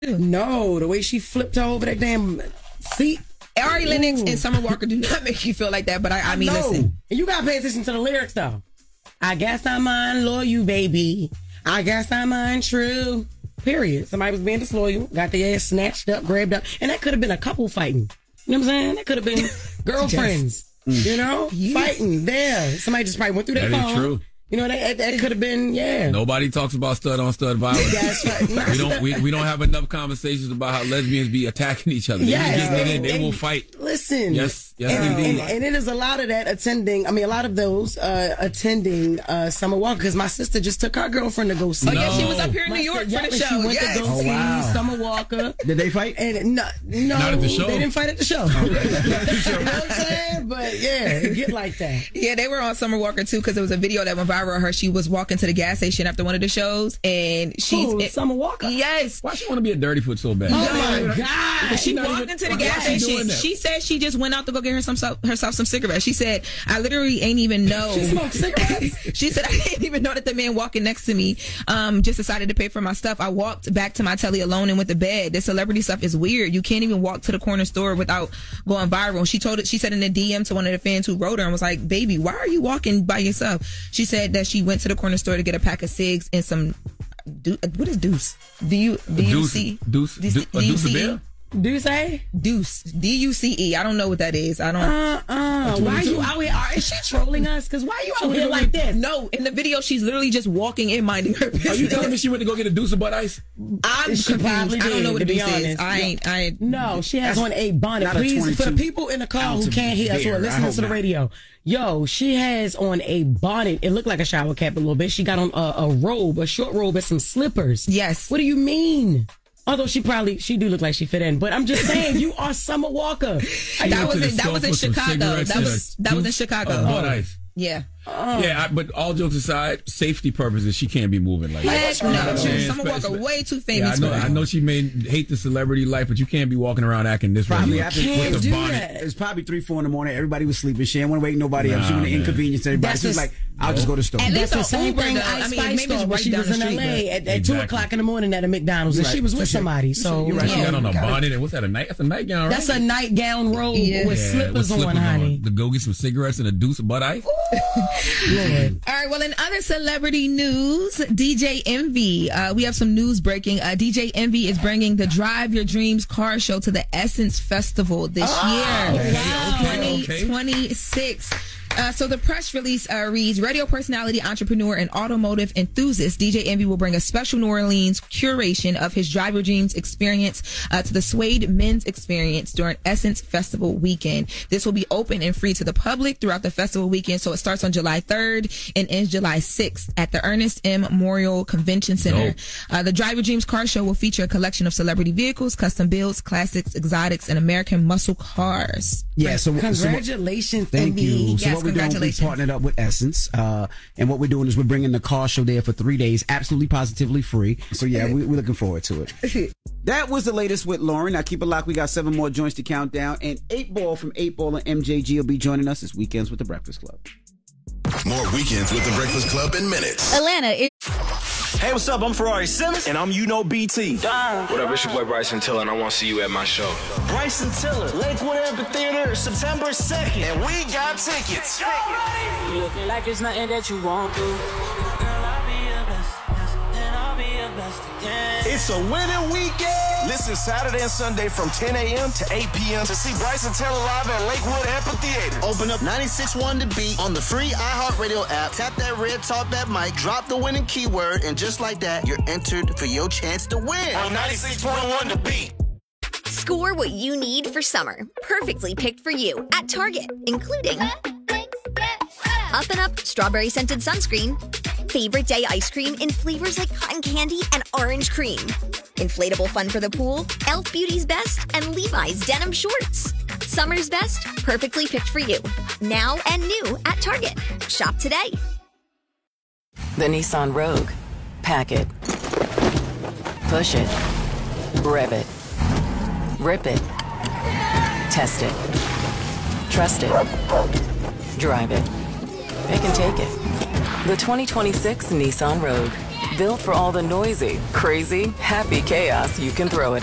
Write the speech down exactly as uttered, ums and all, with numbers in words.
No, the way she flipped over that damn seat. Ari Lennox and Summer Walker do not make you feel like that, but I, I mean, no. listen. And you gotta pay attention to the lyrics, though. I guess I'm unloyal, you baby. I guess I'm untrue. Period. Somebody was being disloyal, got their ass snatched up, grabbed up, and that could have been a couple fighting. You know what I'm saying? That could have been girlfriends. Yes. You know, yes. Fighting there. Somebody just probably went through their phone. That is true. You know, that, that could have been, yeah. Nobody talks about stud on stud violence. That's right. we don't we, we don't have enough conversations about how lesbians be attacking each other. Yes. They, get, they, they will fight. Listen. Yes, yes, and, indeed. And, and it is a lot of that attending, I mean, a lot of those uh, attending uh, Summer Walker, because my sister just took her girlfriend to go see. Oh, no. yeah, she was up here in my New York sister, for the yeah, show. She went yes. to go oh, see wow. Summer Walker. Did they fight? And no, no, Not at the show. They didn't fight at the show. You know what I'm saying? But yeah, it get like that. Yeah, they were on Summer Walker too, because there was a video that went viral of her. She was walking to the gas station after one of the shows, and she's Ooh, Summer Walker. Yes. Why she want to be a dirty foot so bad? Oh my God! She walked into the gas station. She said she just went out to go get her some herself some cigarettes. She said, "I literally ain't even know." She smoked cigarettes. She said, "I didn't even know that the man walking next to me um just decided to pay for my stuff. I walked back to my telly alone and went to bed. This celebrity stuff is weird. You can't even walk to the corner store without going viral." She told it. She said in a D M to one of the fans who wrote her and was like, "Baby, why are you walking by yourself?" She said that she went to the corner store to get a pack of cigs and some. Do, what is deuce? Do you do you see deuce? Deuce? Do A you deuce a see? beer? Do you say Deuce? D U C E. I don't know what that is. I don't. Uh uh. Why are you out here? Are, is she trolling us? Because why are you out here like this? No, in the video, she's literally just walking in, minding her business. Are you telling me she went to go get a deuce of butt ice? I'm She confused. probably I don't know did, what a to be deuce is. honest. I ain't. I ain't. No, she has on a bonnet. Not a Please, for the twenty-two people in the car who ounce can't hear us beer. or I listening hope to the not. radio, yo, she has on a bonnet. It looked like a shower cap a little bit. She got on a, a robe, a short robe, and some slippers. Yes. What do you mean? Although she probably, she do look like she fit in, but I'm just saying, you are Summer Walker. That was in, that was in Chicago. That was that was in Chicago. Oh, butt ice. Yeah. Oh. Yeah, I, but all jokes aside, safety purposes, she can't be moving like that. Heck no. You know what I'm saying? Summer Walker Spe- way too Yeah, I famous know. for I that. know she may hate the celebrity life, but you can't be walking around acting this way. Probably You- after- with Can't the do bonnet. that. It's probably three, four in the morning. Everybody was sleeping. She didn't want to wake nobody up. She Nah, wanted to man. inconvenience everybody. That's She was a- like, I'll just go to the store. At least That's the on same Uber, thing though. Ice I mean, Spice maybe it's thought when right she down was the in street, L A but- at, at two Exactly. o'clock in the morning at a McDonald's, and Right. she was with somebody. So You're right. She yeah. got on a God. bonnet, and what's that? A night? That's a nightgown, right? That's a nightgown robe Yeah. with Yeah, slippers, with slippers on, honey. To go get some cigarettes and a deuce of butt ice. Lord. All right. Well, in other celebrity news, D J Envy. Uh, we have some news breaking. Uh, D J Envy is bringing the Drive Your Dreams car show to the Essence Festival this Oh, year, wow. twenty twenty-six. Uh, so the press release uh, reads, radio personality, entrepreneur, and automotive enthusiast D J Envy will bring a special New Orleans curation of his Drive Your Dreams experience uh, to the Suede Men's Experience during Essence Festival weekend. This will be open and free to the public throughout the festival weekend. So it starts on July third and ends July sixth at the Ernest M. Memorial Convention Center. Dope. Uh, the Drive Your Dreams car show will feature a collection of celebrity vehicles, custom builds, classics, exotics, and American muscle cars. Yeah, so so what- Congratulations, Thank Envy. you. So Yes, what we're doing, we congratulations. partnered up with Essence, uh, and what we're doing is we're bringing the car show there for three days, absolutely positively free. So yeah, we, we're looking forward to it. That was the latest with Lauren. Now keep it locked. We got seven more joints to count down, and Eight Ball from Eight Ball and M J G will be joining us this Weekends with the Breakfast Club. More Weekends with the Breakfast Club in minutes. Atlanta, it- Hey, what's up? I'm Ferrari Simmons, and I'm You Know B T. What up, it's your boy Bryson Tiller, and I want to see you at my show. Bryson Tiller, Lakewood Amphitheater, September second. And we got tickets. You looking like it's nothing that you won't do. Girl, I'll be your best, yes, and I'll be your best again. It's a winning weekend. Listen Saturday and Sunday from ten a.m. to eight p.m. to see Bryson Tiller live at Lakewood Amphitheater. Open up ninety-six point one The Beat on the free iHeartRadio app. Tap that red talk that mic, drop the winning keyword, and just like that, you're entered for your chance to win. On ninety-six point one The Beat. score what you need for summer. Perfectly picked for you at Target, including Up and Up Strawberry Scented Sunscreen, Favorite Day Ice Cream in flavors like cotton candy and orange cream, Inflatable Fun for the Pool, e l f Beauty's Best, and Levi's Denim Shorts. Summer's best, perfectly picked for you. Now and new at Target. Shop today. The Nissan Rogue. Pack it. Push it. Rev it. Rip it. Test it. Trust it. Drive it. It can take it. The twenty twenty-six Nissan Rogue. Built for all the noisy, crazy, happy chaos you can throw at